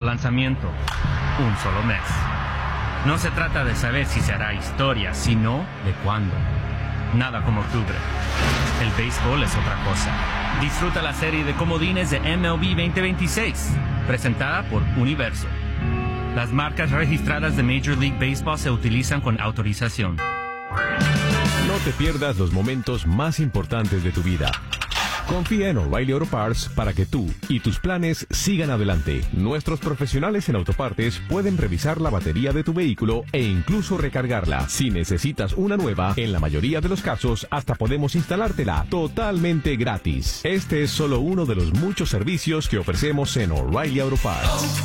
lanzamiento, un solo mes. No se trata de saber si se hará historia, sino de cuándo. Nada como octubre. El béisbol es otra cosa. Disfruta la serie de comodines de MLB 2026, presentada por Universo. Las marcas registradas de Major League Baseball se utilizan con autorización. No te pierdas los momentos más importantes de tu vida. Confía en O'Reilly Auto Parts para que tú y tus planes sigan adelante. Nuestros profesionales en autopartes pueden revisar la batería de tu vehículo e incluso recargarla. Si necesitas una nueva, en la mayoría de los casos hasta podemos instalártela totalmente gratis. Este es solo uno de los muchos servicios que ofrecemos en O'Reilly Auto Parts.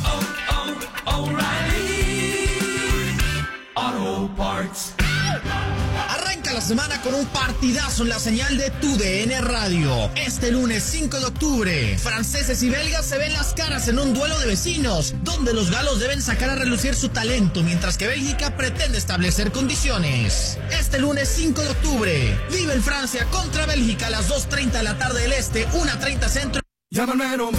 O'Reilly Auto Parts. La semana con un partidazo en la señal de TUDN Radio. Este lunes 5 de octubre, franceses y belgas se ven las caras en un duelo de vecinos, donde los galos deben sacar a relucir su talento, mientras que Bélgica pretende establecer condiciones. Este lunes 5 de octubre, vive en Francia contra Bélgica a las 2:30 de la tarde del Este, 1:30 Centro. Llámame Romero.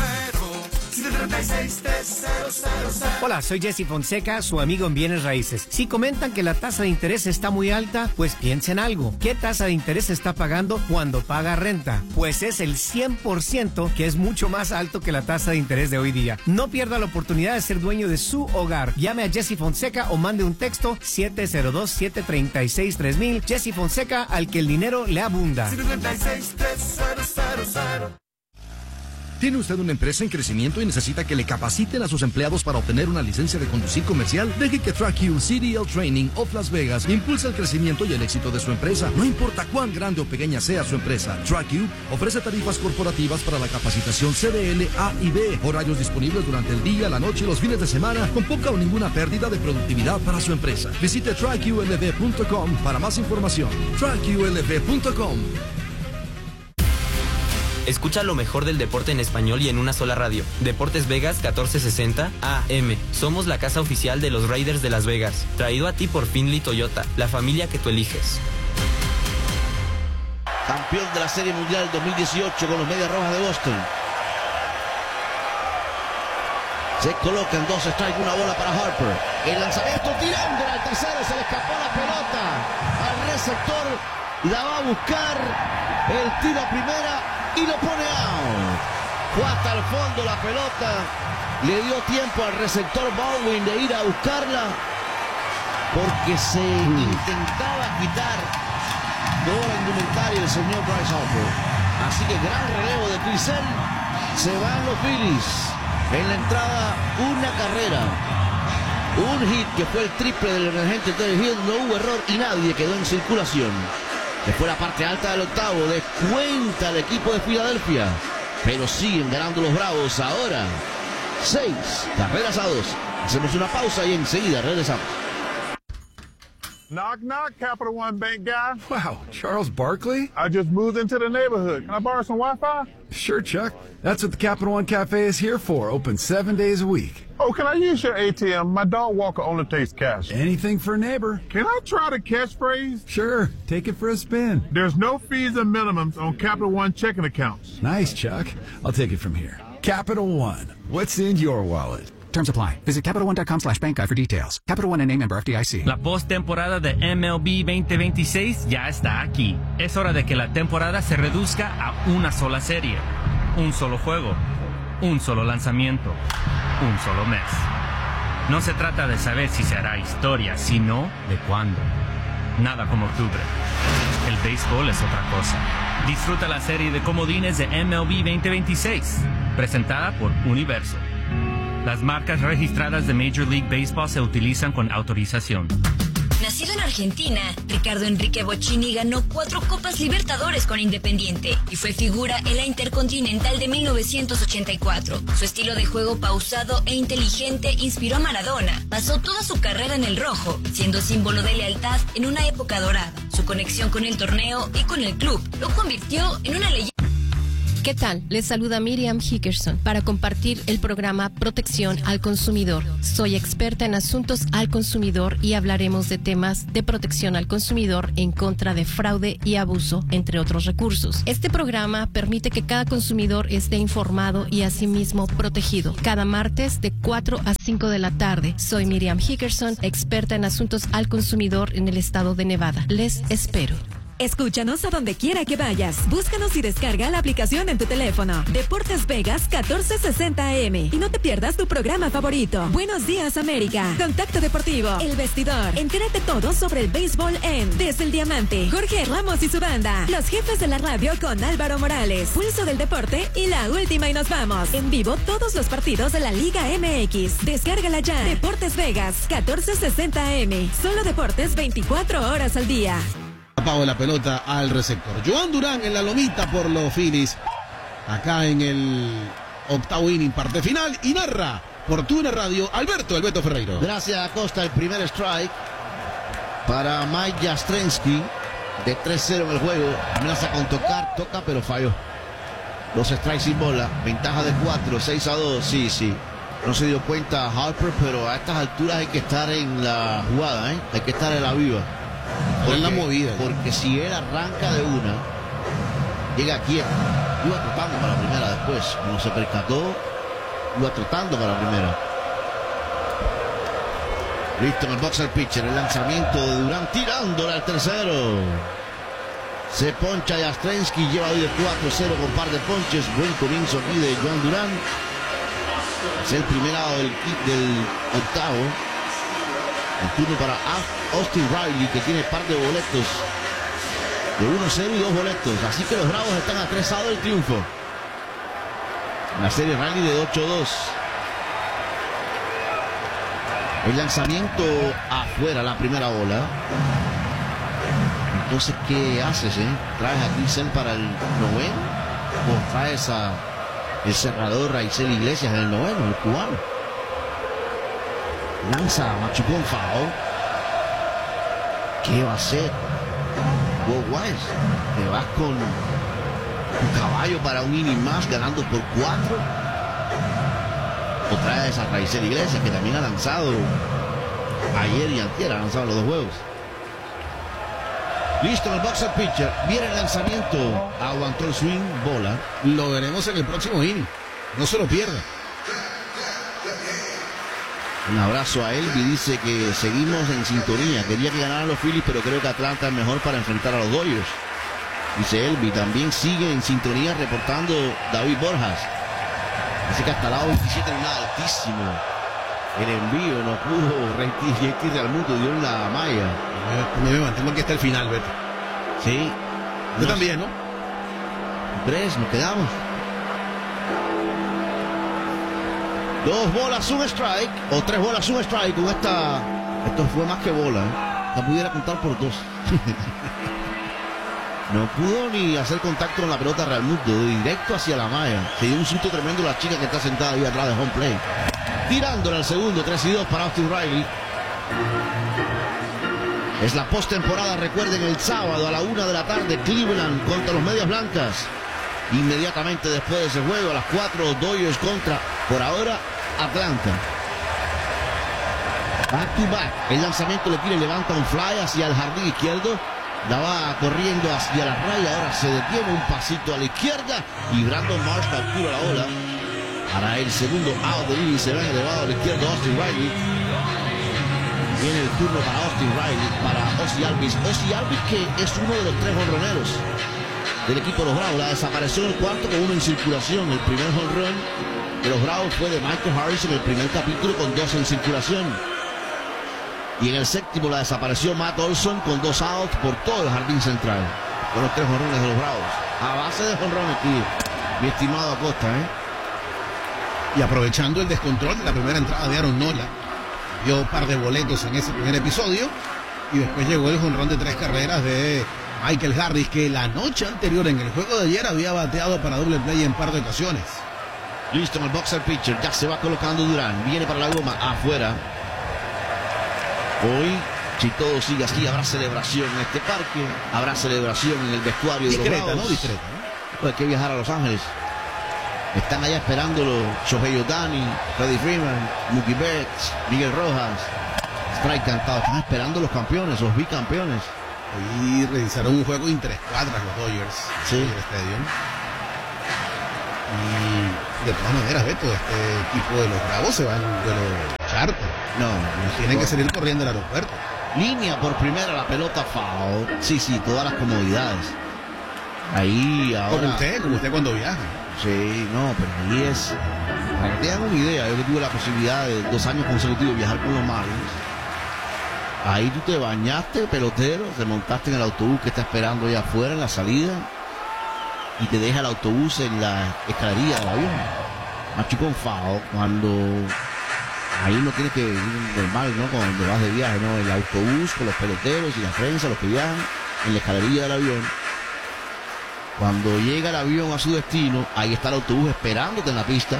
Hola, soy Jesse Fonseca, su amigo en Bienes Raíces. Si comentan que la tasa de interés está muy alta, pues piensen algo. ¿Qué tasa de interés está pagando cuando paga renta? Pues es el 100%, que es mucho más alto que la tasa de interés de hoy día. No pierda la oportunidad de ser dueño de su hogar. Llame a Jesse Fonseca o mande un texto 702-736-3000. Jesse Fonseca, al que el dinero le abunda. 736-3000. ¿Tiene usted una empresa en crecimiento y necesita que le capaciten a sus empleados para obtener una licencia de conducir comercial? Deje que TrackU CDL Training of Las Vegas impulse el crecimiento y el éxito de su empresa. No importa cuán grande o pequeña sea su empresa, TrackU ofrece tarifas corporativas para la capacitación CDL A y B, horarios disponibles durante el día, la noche y los fines de semana, con poca o ninguna pérdida de productividad para su empresa. Visite TrackULV.com para más información. TrackULV.com. Escucha lo mejor del deporte en español y en una sola radio. Deportes Vegas 1460 AM. Somos la casa oficial de los Raiders de Las Vegas. Traído a ti por Findlay Toyota, la familia que tú eliges. Campeón de la Serie Mundial 2018 con los Medias Rojas de Boston. Se colocan 2 strikes, una bola para Harper. El lanzamiento tirando al tercero, se le escapó la pelota al receptor. La va a buscar. El tiro a primera y lo pone out. Fue hasta el fondo la pelota. Le dio tiempo al receptor Baldwin de ir a buscarla, porque se intentaba quitar todo el indumentario del señor Bryce Harper. Así que gran relevo de Crisel. Se van los Phillies. En la entrada, una carrera. Un hit que fue el triple del emergente Terry Hill. No hubo error y nadie quedó en circulación. Después la parte alta del octavo, descuenta el equipo de Filadelfia, pero siguen ganando los Bravos ahora. 6-2. Hacemos una pausa y enseguida regresamos. Knock, knock, Capital One Bank guy. Wow, Charles Barkley? I just moved into the neighborhood. Can I borrow some Wi-Fi? Sure, Chuck. That's what the Capital One Cafe is here for, open 7 days a week. Oh, can I use your ATM? My dog walker only takes cash. Anything for a neighbor. Can I try the catchphrase? Sure, take it for a spin. There's no fees and minimums on Capital One checking accounts. Nice, Chuck. I'll take it from here. Capital One. What's in your wallet? Terms apply. Visit CapitalOne.com/bankguide for details. Capital One N.A. member FDIC. La postemporada de MLB 2026 ya está aquí. Es hora de que la temporada se reduzca a una sola serie, un solo juego, un solo lanzamiento, un solo mes. No se trata de saber si se hará historia, sino de cuándo. Nada como octubre. El béisbol es otra cosa. Disfruta la serie de comodines de MLB 2026, presentada por Universo. Las marcas registradas de Major League Baseball se utilizan con autorización. Nacido en Argentina, Ricardo Enrique Bocchini ganó 4 Copas Libertadores con Independiente y fue figura en la Intercontinental de 1984. Su estilo de juego pausado e inteligente inspiró a Maradona. Pasó toda su carrera en el rojo, siendo símbolo de lealtad en una época dorada. Su conexión con el torneo y con el club lo convirtió en una leyenda. ¿Qué tal? Les saluda Miriam Hickerson para compartir el programa Protección al Consumidor. Soy experta en asuntos al consumidor y hablaremos de temas de protección al consumidor en contra de fraude y abuso, entre otros recursos. Este programa permite que cada consumidor esté informado y asimismo protegido. Cada martes de 4 a 5 de la tarde. Soy Miriam Hickerson, experta en asuntos al consumidor en el estado de Nevada. Les espero. Escúchanos a donde quiera que vayas. Búscanos y descarga la aplicación en tu teléfono. Deportes Vegas 1460 AM. Y no te pierdas tu programa favorito. Buenos Días América. Contacto Deportivo. El Vestidor. Entérate todo sobre el béisbol en Desde el Diamante. Jorge Ramos y su banda. Los Jefes de la Radio con Álvaro Morales. Pulso del Deporte y La Última y Nos Vamos. En vivo todos los partidos de la Liga MX. Descárgala ya. Deportes Vegas 1460 AM. Solo deportes 24 horas al día. Apago la pelota al receptor. Joan Durán en la lomita por los Phillies. Acá en el octavo inning, parte final. Y narra por TUDN Radio el Beto Ferreiro. Gracias Acosta, el primer strike para Mike Jastrzębski. De 3-0 en el juego. Amenaza con toca pero falló. 2 strikes sin bola. Ventaja de 4, 6-2. Sí. No se dio cuenta Harper, pero a estas alturas hay que estar en la jugada, ¿eh? Hay que estar en la viva. En la movida. Porque si él arranca de una, llega quieto. Iba trotando para la primera después. Cuando se percató, iba trotando para la primera. Listo en el boxer pitcher. El lanzamiento de Durán tirándole al tercero. Se poncha Jastrzębski. Lleva hoy de 4-0 con par de ponches. Buen comienzo aquí de Joan Durán. Es el primer lado del octavo. El turno para Austin Riley, que tiene par de boletos de 1-0 y 2 boletos. Así que los Bravos están a 3-0 del triunfo. La serie Riley de 8-2. El lanzamiento afuera, la primera bola. Entonces, ¿qué haces? ¿Traes a Grisel para el noveno? ¿O traes a el cerrador Raizel Iglesias en el noveno, el cubano? Lanza Machucón foul. ¿Qué va a hacer? Bob Wise, te vas con un caballo para un inning más ganando por 4. O traes a Raizel Iglesias, que también ha lanzado ayer y antier, ha lanzado los 2 juegos. Listo el boxer pitcher. Viene el lanzamiento. Aguantó el swing, bola. Lo veremos en el próximo inning. No se lo pierda. Un abrazo a Elvi, dice que seguimos en sintonía. Quería que ganaran los Phillies, pero creo que Atlanta es mejor para enfrentar a los Dodgers. Dice Elvi, también sigue en sintonía reportando David Borjas. Dice que hasta el lado 27 en un altísimo. El envío no pudo, JT Realmuto dio en la malla. Me mantengo aquí hasta el final, Beto. Sí. Yo también, ¿no? 3, nos quedamos. 2 bolas, un strike, o 3 bolas, un strike. Con esta, esto fue más que bola, La pudiera contar por 2. No pudo ni hacer contacto con la pelota Realmuto, directo hacia la malla. Se dio un susto tremendo la chica que está sentada ahí atrás de home play. Tirándole al segundo, 3-2 para Austin Riley. Es la postemporada, recuerden, el sábado a la 1 de la tarde, Cleveland contra los Medias Blancas. Inmediatamente después de ese juego, a las 4, Dodgers contra, por ahora, Atlanta. Back to back. El lanzamiento le tira y levanta un fly hacia el jardín izquierdo. La va corriendo hacia la raya. Ahora se detiene un pasito a la izquierda. Y Brandon Marsh captura la bola. Para el segundo out del inning se ve elevado a la izquierda Austin Riley. Viene el turno para Austin Riley, para Ozzie Albies. Ozzie Albies, que es uno de los 3 jonroneros del equipo de los Bravos. La desapareció en el cuarto con 1 en circulación. El primer jonrón de los Bravos fue de Michael Harris en el primer capítulo con 2 en circulación. Y en el séptimo la desapareció Matt Olson con 2 outs por todo el jardín central. Con los 3 jonrones de los Bravos. A base de jonrones, mi estimado Acosta, Y aprovechando el descontrol de la primera entrada de Aaron Nola, dio un par de boletos en ese primer episodio. Y después llegó el jonrón de 3 carreras de Michael Harris, que la noche anterior en el juego de ayer había bateado para doble play en par de ocasiones. Listo en el boxer pitcher, ya se va colocando Durán, viene para la goma, afuera. Hoy, si todo sigue así, habrá celebración en este parque, habrá celebración en el vestuario de los Bravos. Discreta, ¿no? Pues hay que viajar a Los Ángeles. Están allá esperándolo Shohei Ohtani, Freddie Freeman, Mookie Betts, Miguel Rojas. Strike cantado. Están esperando los campeones, los bicampeones. Y realizaron un juego en 3 cuadras los Dodgers. Sí. En el estadio. Y de todas maneras, Beto, este equipo de los Bravos se va en un vuelo charter. No, tienen que salir corriendo al aeropuerto. Línea por primera, la pelota foul. Sí, todas las comodidades. Ahí ahora. Como usted cuando viaja. Sí, no, pero ahí es. Para que te hagan una idea, yo que tuve la posibilidad de 2 años consecutivos de viajar con los Marlins. Ahí tú te bañaste, pelotero, te montaste en el autobús que está esperando allá afuera en la salida y te deja el autobús en la escalería del avión. Macho con foul, cuando ahí no tienes que ir normal, ¿no? Cuando vas de viaje, ¿no? El autobús con los peloteros y la prensa, los que viajan en la escalerilla del avión. Cuando llega el avión a su destino, ahí está el autobús esperándote en la pista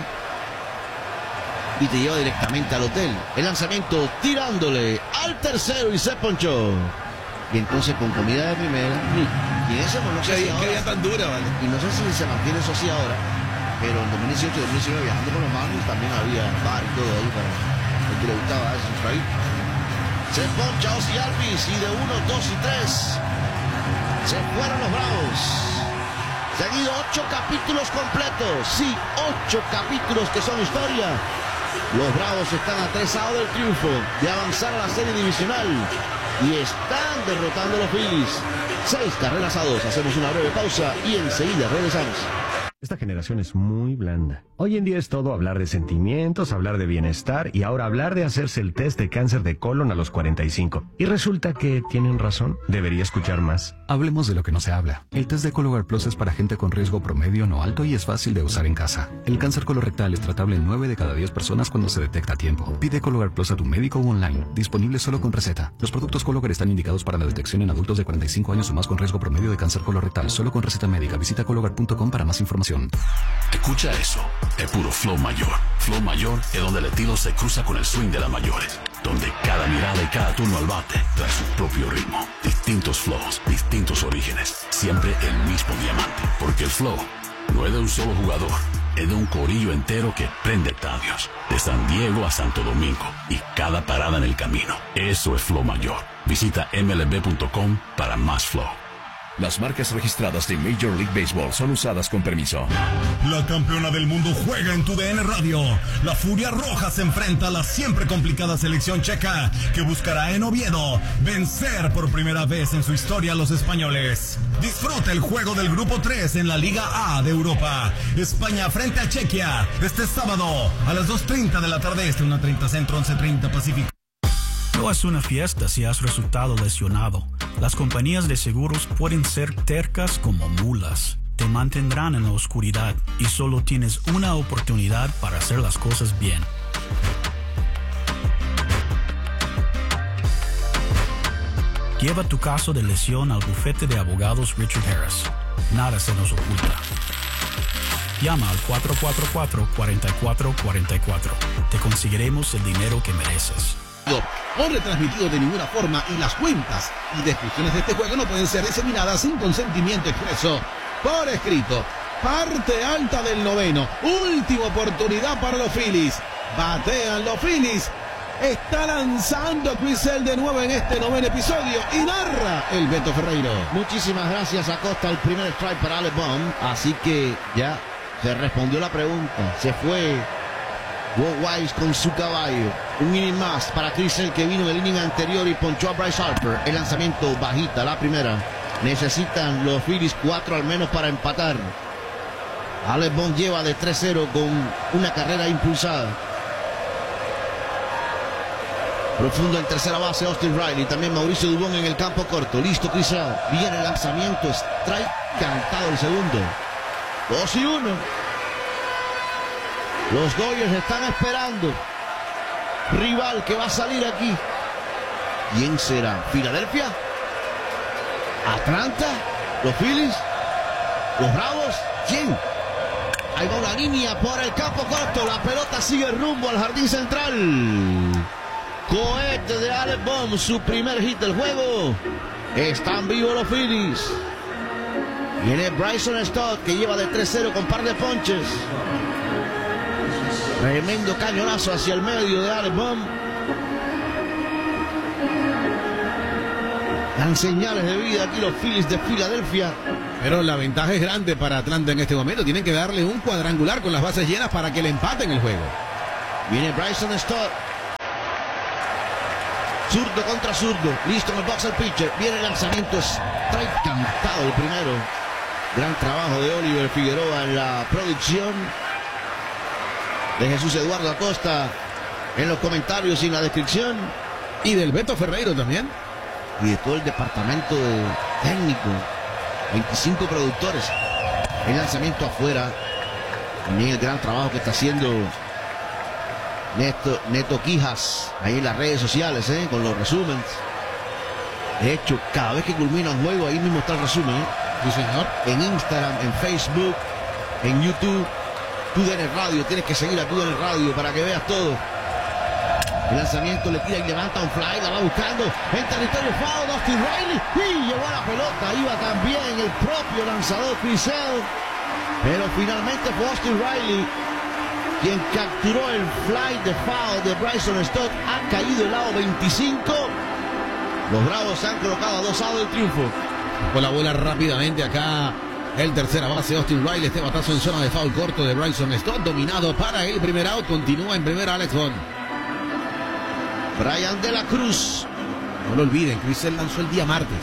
y te lleva directamente al hotel. El lanzamiento tirándole al tercero y se ponchó. Y entonces con comida de primera. Y eso no sé si ahora, qué día tan dura, ¿vale? Y no sé si se mantiene eso así ahora. Pero en 2018 y 2019 viajando con los Marlins también había bar y todo ahí para el que le gustaba eso. Ahí se poncha Ozzy Albies y de 1, 2 y 3 se fueron los Bravos. Seguido 8 capítulos completos. Sí, 8 capítulos que son historia. Los Bravos están a 3 outs del triunfo de avanzar a la serie divisional y están derrotando a los Phillies. 6 carreras a 2. Hacemos una breve pausa y enseguida regresamos. Esta generación es muy blanda. Hoy en día es todo hablar de sentimientos, hablar de bienestar y ahora hablar de hacerse el test de cáncer de colon a los 45. Y resulta que tienen razón. Debería escuchar más. Hablemos de lo que no se habla. El test de Cologuard Plus es para gente con riesgo promedio no alto y es fácil de usar en casa. El cáncer colorectal es tratable en 9 de cada 10 personas cuando se detecta a tiempo. Pide Cologuard Plus a tu médico o online. Disponible solo con receta. Los productos Cologuard están indicados para la detección en adultos de 45 años o más con riesgo promedio de cáncer colorectal. Solo con receta médica. Visita Cologuard.com para más información. Escucha eso, es puro flow mayor. Flow mayor es donde el estilo se cruza con el swing de las mayores, donde cada mirada y cada turno al bate trae su propio ritmo. Distintos flows, distintos orígenes, siempre el mismo diamante, porque el flow no es de un solo jugador, es de un corillo entero que prende estadios, de San Diego a Santo Domingo y cada parada en el camino. Eso es flow mayor. Visita mlb.com para más flow. Las marcas registradas de Major League Baseball son usadas con permiso. La campeona del mundo juega en tu DN Radio. La Furia Roja se enfrenta a la siempre complicada selección checa, que buscará en Oviedo vencer por primera vez en su historia a los españoles. Disfruta el juego del Grupo 3 en la Liga A de Europa. España frente a Chequia este sábado a las 2:30 de la tarde, 1:30 Centro, 11:30 Pacífico. No es una fiesta si has resultado lesionado. Las compañías de seguros pueden ser tercas como mulas. Te mantendrán en la oscuridad y solo tienes una oportunidad para hacer las cosas bien. Lleva tu caso de lesión al bufete de abogados Richard Harris. Nada se nos oculta. Llama al 444-4444. Te conseguiremos el dinero que mereces. No retransmitido de ninguna forma y las cuentas y descripciones de este juego no pueden ser diseminadas sin consentimiento expreso por escrito. Parte alta del noveno, última oportunidad para los Phillies. Batean los Phillies. Está lanzando Chris Sale de nuevo en este noveno episodio y narra el Beto Ferreiro. Muchísimas gracias, Acosta. El primer strike para Alec Bohm. Así que ya se respondió la pregunta. Se fue Walt Weiss con su caballo. Un inning más para Chris Sale, que vino del inning anterior y ponchó a Bryce Harper. El lanzamiento bajita, la primera. Necesitan los Phillies 4 al menos para empatar. Alec Bohm lleva de 3-0 con una carrera impulsada. Profundo en tercera base Austin Riley. También Mauricio Dubón en el campo corto. Listo Chris Sale. Viene el lanzamiento. Strike cantado el segundo. 2-1. Los Dodgers están esperando. Rival que va a salir aquí. ¿Quién será? ¿Filadelfia? ¿Atlanta? ¿Los Phillies? ¿Los Bravos? ¿Quién? Ahí va una línea por el campo corto. La pelota sigue rumbo al jardín central. Cohete de Alec Bohm, su primer hit del juego. Están vivos los Phillies. Viene Bryson Stott, que lleva de 3-0 con par de ponches. Tremendo cañonazo hacia el medio de Alec Bohm. Dan señales de vida aquí los Phillies de Filadelfia. Pero la ventaja es grande para Atlanta en este momento. Tienen que darle un cuadrangular con las bases llenas para que le empaten el juego. Viene Bryson Stott. Zurdo contra zurdo. Listo en el box el pitcher. Viene el lanzamiento. Strike cantado el primero. Gran trabajo de Oliver Figueroa en la producción. De Jesús Eduardo Acosta en los comentarios y en la descripción. Y del Beto Ferreiro también. Y de todo el departamento de técnico. 25 productores. El lanzamiento afuera. También el gran trabajo que está haciendo Neto Quijas ahí en las redes sociales, con los resúmenes. De hecho, cada vez que culmina un juego, ahí mismo está el resumen. Sí, señor. En Instagram, en Facebook, en YouTube. TUDN Radio, tienes que seguir a TUDN Radio para que veas todo. El lanzamiento le tira y levanta un fly, la va buscando en territorio foul, Austin Riley, y llevó a la pelota, iba también el propio lanzador Chris Sale, pero finalmente fue Austin Riley quien capturó el fly de foul de Bryson Stott. Ha caído el lado 25. Los Bravos se han colocado a 2 outs del triunfo. Con la bola rápidamente acá el tercera base Austin Riley. Este batazo en zona de foul corto de Bryson Stott, dominado para el primer out. Continúa en primera Alex Bond. Brian de la Cruz. No lo olviden, Chris Sale lanzó el día martes.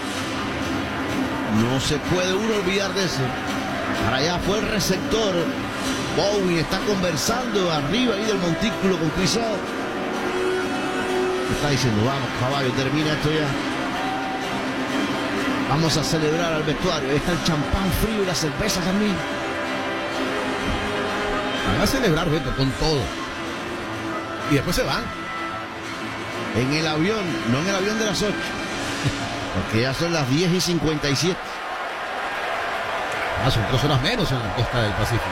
No se puede uno olvidar de eso. Para allá fue el receptor. Bowen está conversando arriba ahí del montículo con Chris Sale. Está diciendo, vamos caballo, termina esto ya. Vamos a celebrar al vestuario. Ahí está el champán frío y la cerveza también. Van a celebrar, Beto, con todo. Y después se van. En el avión, no en el avión de las 8. Porque ya son las 10:57. Son 3 horas menos en la costa del Pacífico.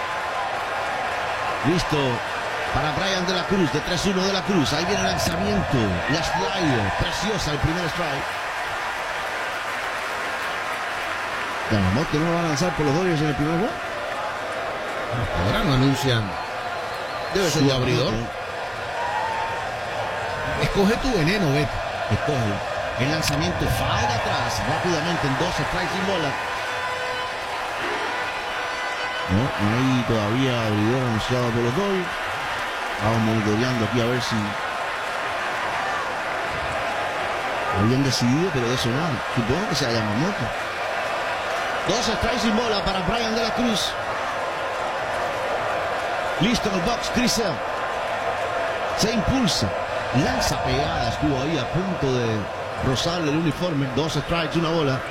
Listo para Brian de la Cruz, de 3-1 de la Cruz. Ahí viene el lanzamiento. La slider, preciosa el primer strike. Yamamoto no va a lanzar por los Dodgers en el primer juego. Ahora no anuncian. Debe ser su abridor. Escoge tu veneno, Beto. Escoge. El lanzamiento foul de atrás, rápidamente en 2 strikes sin bola. No hay todavía abridor anunciado por los Dodgers. Vamos monitoreando aquí a ver si habían decidido, pero de eso nada. Supongo que sea Yamamoto. 2 strikes sin bola para Brian de la Cruz. Listo en el box, Chris Sale. Se impulsa. Lanza pegada, estuvo ahí a punto de rozarle el uniforme. 2 strikes, 1 bola.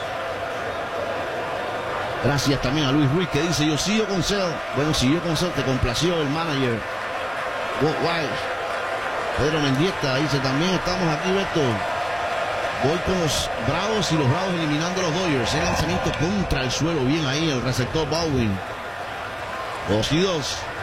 Gracias también a Luis Ruiz que dice, yo sigo con Sale. Bueno, siguió con Sale, te complació el manager Walt Weiss. Pedro Mendieta dice también, estamos aquí, Beto. Voy con los Bravos y los Bravos eliminando a los Dodgers. El lanzamiento contra el suelo, bien ahí el receptor Bowen. 2-2.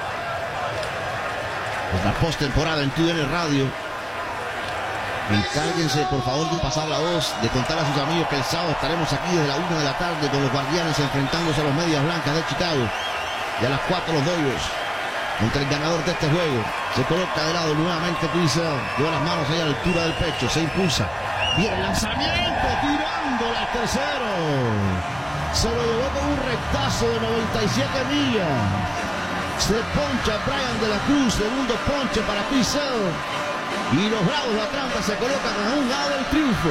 Es la postemporada en TUDN Radio. Encárguense por favor de pasar la voz, de contar a sus amigos que el sábado estaremos aquí desde la 1 de la tarde con los Guardianes enfrentándose a los Medias Blancas de Chicago. Y a las 4 los Dodgers contra el ganador de este juego. Se coloca de lado nuevamente Chris Sale. Lleva las manos ahí a la altura del pecho, se impulsa. Viene el lanzamiento, tirándola al tercero. Se lo llevó con un rectazo de 97 millas. Se poncha Brian de la Cruz, segundo ponche para Chris Sale. Y los Bravos de Atlanta se colocan a un lado del triunfo.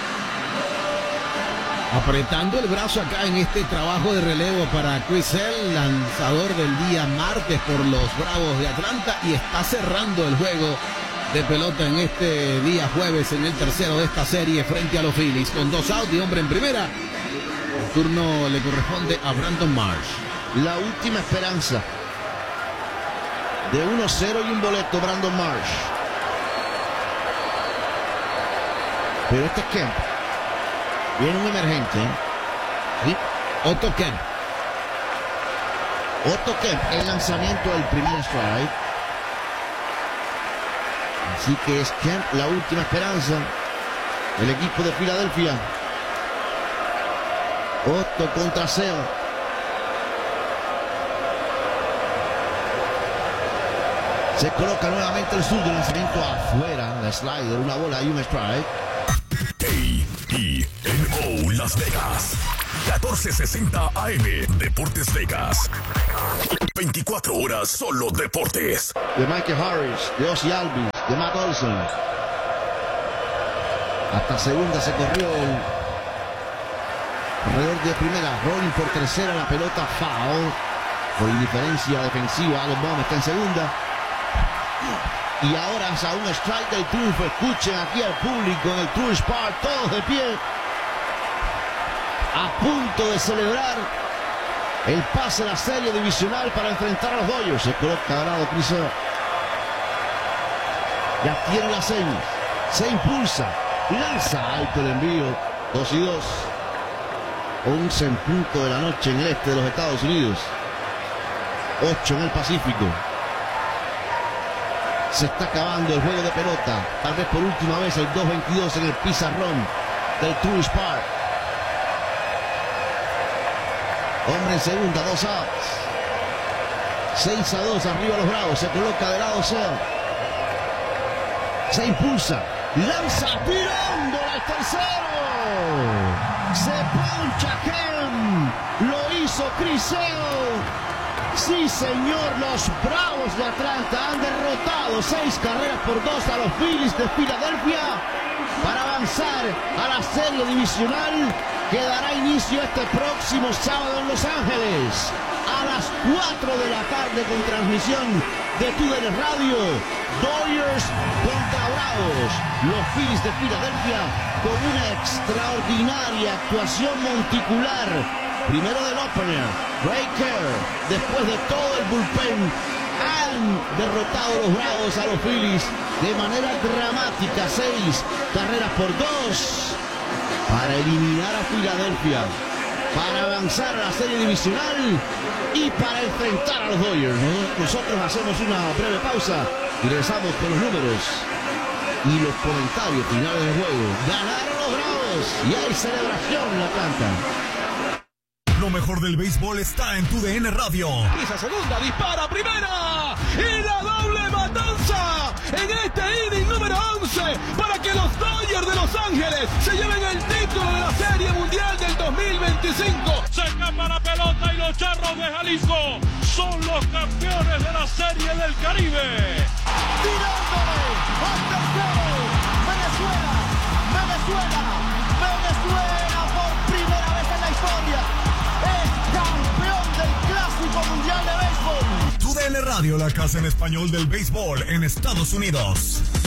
Apretando el brazo acá en este trabajo de relevo para Chris Sale, lanzador del día martes por los Bravos de Atlanta, y está cerrando el juego de pelota en este día jueves, en el tercero de esta serie frente a los Phillies, con 2 outs y hombre en primera. El turno le corresponde a Brandon Marsh. La última esperanza de 1-0 y un boleto, Brandon Marsh. Pero este es Kemp. Viene un emergente. ¿Sí? Otto Kemp. Otto Kemp, el lanzamiento del primer strike. Así que es Kemp la última esperanza del equipo de Filadelfia. Otto contra Sale. Se coloca nuevamente el zurdo, el lanzamiento afuera, la slider, una bola y un strike. KENO Las Vegas, 1460 AM, Deportes Vegas. 24 horas solo deportes. De Michael Harris, de Ozzie Albies, de Matt Olson. Hasta segunda se corrió el corredor de primera. Rolling por tercera, la pelota foul. Por indiferencia defensiva, Alec Bohm está en segunda. Y ahora a un strike del triunfo. Escuchen aquí al público en el Truist Park, todos de pie, a punto de celebrar el pase a la serie divisional para enfrentar a los Dodgers. Se coloca Grado Criseo. Ya tiene la seña. Se impulsa. Lanza alto el envío. 2-2. 11 en punto de la noche en el este de los Estados Unidos. 8 en el Pacífico. Se está acabando el juego de pelota. Tal vez por última vez el 2-22 en el pizarrón del Truist Park. Hombre en segunda, 2 outs. 6-2 arriba los Bravos. Se coloca de lado Sale. Se impulsa. Lanza tirándola al tercero. Se poncha Ken. Lo hizo Criseo. Sí, señor, los Bravos de Atlanta han derrotado 6 carreras por 2 a los Phillies de Filadelfia para avanzar a la serie divisional que dará inicio este próximo sábado en Los Ángeles a las 4 de la tarde con transmisión de TUDN Radio. Dodgers contra Bravos. Los Phillies de Filadelfia con una extraordinaria actuación monticular. Primero del opener, Ray Kerr. Después de todo el bullpen, han derrotado los Bravos a los Phillies de manera dramática. 6 carreras por 2 para eliminar a Filadelfia, para avanzar a la serie divisional y para enfrentar a los Dodgers. Nosotros hacemos una breve pausa y regresamos con los números y los comentarios finales del juego. Ganaron los Bravos y hay celebración en Atlanta. Lo mejor del béisbol está en TUDN Radio. Pisa segunda, dispara primera y la doble matanza en este inning número 11 para que los Dodgers de Los Ángeles se lleven el título de la Serie Mundial del 2025. Se escapa la pelota y los Charros de Jalisco son los campeones de la Serie del Caribe. Tirándole al tercero, Venezuela por primera vez en la historia es campeón del Clásico Mundial de Béisbol. TUDN Radio, la casa en español del béisbol en Estados Unidos.